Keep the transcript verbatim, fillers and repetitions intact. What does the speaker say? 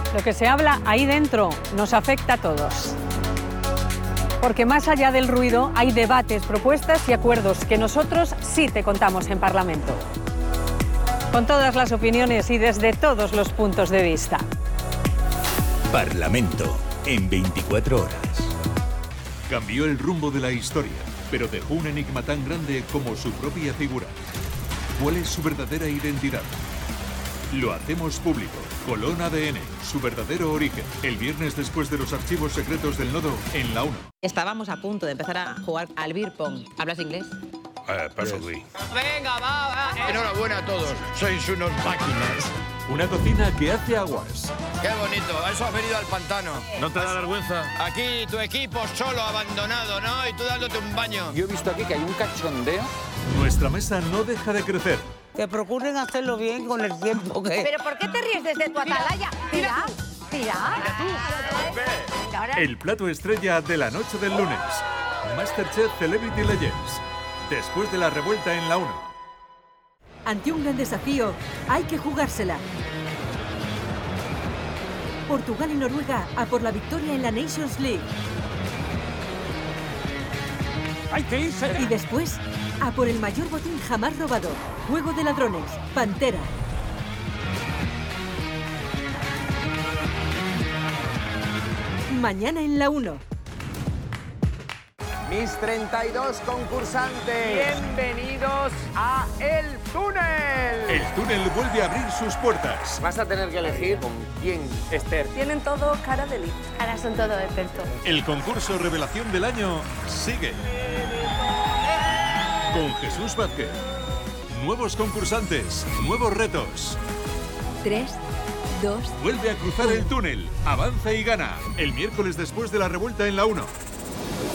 Lo que se habla ahí dentro nos afecta a todos. Porque más allá del ruido hay debates, propuestas y acuerdos que nosotros sí te contamos en Parlamento. Con todas las opiniones y desde todos los puntos de vista. Parlamento en veinticuatro horas. Cambió el rumbo de la historia, pero dejó un enigma tan grande como su propia figura. ¿Cuál es su verdadera identidad? Lo hacemos público. Colón A D N, su verdadero origen. El viernes después de los archivos secretos del nodo en la uno. Estábamos a punto de empezar a jugar al beer pong. ¿Hablas inglés? Uh, perfectly. Venga, va, va. Eh. Enhorabuena a todos. Sois unos máquinas. Una cocina que hace aguas. Qué bonito. Eso has venido al pantano. ¿No te da vergüenza? Aquí tu equipo solo, abandonado, ¿no? Y tú dándote un baño. Yo he visto aquí que hay un cachondeo. Nuestra mesa no deja de crecer. Que procuren hacerlo bien con el tiempo que... ¿Pero por qué te ríes desde tu atalaya? Tira, tira. tira. El plato estrella de la noche del lunes. MasterChef Celebrity Legends. Después de la revuelta en la uno. Ante un gran desafío, hay que jugársela. Portugal y Noruega a por la victoria en la Nations League. ¡Hay que irse! Y después, a por el mayor botín jamás robado. Juego de ladrones, Pantera. Mañana en la uno. Mis treinta y dos concursantes. Bienvenidos a El Túnel. El túnel vuelve a abrir sus puertas. Vas a tener que elegir con quién, Esther. Tienen todo cara de listo. Ahora son todo expertos. El concurso Revelación del Año sigue. Con Jesús Vázquez. Nuevos concursantes, nuevos retos. Tres, dos... Vuelve a cruzar el túnel. Avanza y gana. El miércoles después de la revuelta en la uno.